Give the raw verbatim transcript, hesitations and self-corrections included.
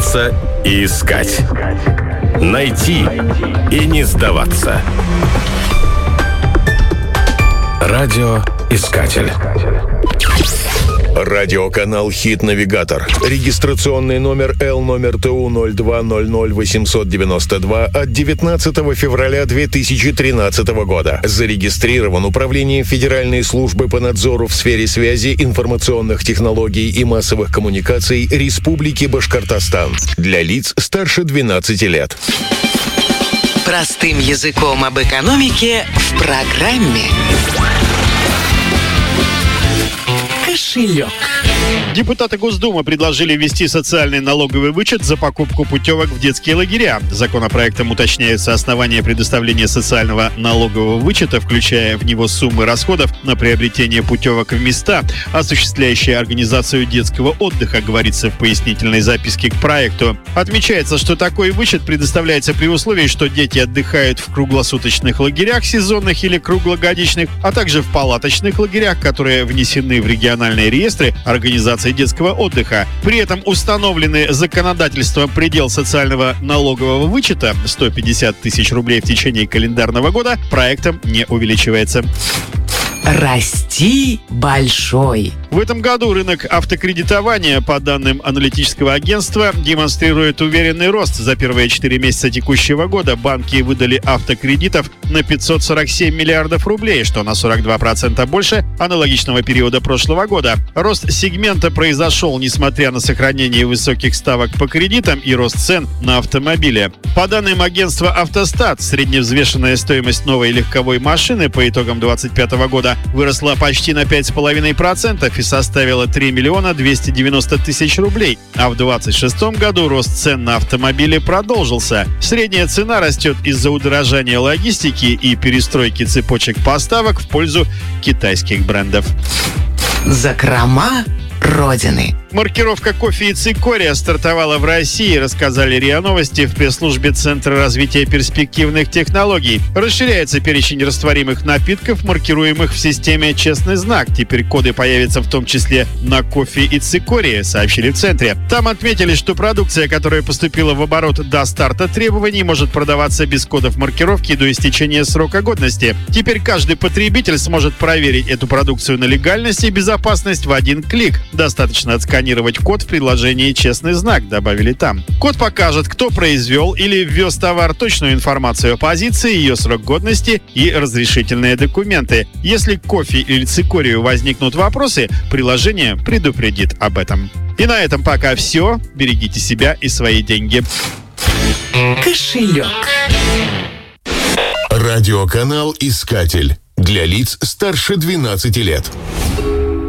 бояться и искать. Найти и не сдаваться. Радиоискатель. Радиоканал «Хит-навигатор». Регистрационный номер Л номер Т У ноль два ноль ноль восемьсот девяносто два от девятнадцатого февраля две тысячи тринадцатого года. Зарегистрирован Управлением Федеральной службы по надзору в сфере связи, информационных технологий и массовых коммуникаций Республики Башкортостан. Для лиц старше двенадцати лет. Простым языком об экономике в программе «Кошелек». Депутаты Госдумы предложили ввести социальный налоговый вычет за покупку путевок в детские лагеря. Законопроектом уточняются основания предоставления социального налогового вычета, включая в него суммы расходов на приобретение путевок в места, осуществляющие организацию детского отдыха, говорится в пояснительной записке к проекту. Отмечается, что такой вычет предоставляется при условии, что дети отдыхают в круглосуточных лагерях, сезонных или круглогодичных, а также в палаточных лагерях, которые внесены в региональные реестры организации детского отдыха. При этом установленный законодательством предел социального налогового вычета сто пятьдесят тысяч рублей в течение календарного года проектом не увеличивается. Расти большой. В этом году рынок автокредитования, по данным аналитического агентства, демонстрирует уверенный рост. За первые четыре месяца текущего года банки выдали автокредитов на пятьсот сорок семь миллиардов рублей, что на сорок два процента больше аналогичного периода прошлого года. Рост сегмента произошел, несмотря на сохранение высоких ставок по кредитам и рост цен на автомобили. По данным агентства «Автостат», средневзвешенная стоимость новой легковой машины по итогам двадцать пятого года выросла почти на пять целых пять десятых процента и составила три миллиона двести девяносто тысяч рублей. А в двадцать шестом году рост цен на автомобили продолжился. Средняя цена растет из-за удорожания логистики и перестройки цепочек поставок в пользу китайских брендов. Закрома Родины. Маркировка кофе и цикория стартовала в России, рассказали РИА Новости в пресс-службе Центра развития перспективных технологий. Расширяется перечень растворимых напитков, маркируемых в системе «Честный знак». Теперь коды появятся в том числе на кофе и цикории, сообщили в Центре. Там отметили, что продукция, которая поступила в оборот до старта требований, может продаваться без кодов маркировки до истечения срока годности. Теперь каждый потребитель сможет проверить эту продукцию на легальность и безопасность в один клик. Достаточно отсканировать код в приложении «Честный знак», добавили там. Код покажет, кто произвел или ввез товар, точную информацию о позиции, ее срок годности и разрешительные документы. Если к кофе или цикорию возникнут вопросы, приложение предупредит об этом. И на этом пока все. Берегите себя и свои деньги. Кошелек. Радиоканал «Искатель». Для лиц старше двенадцати лет.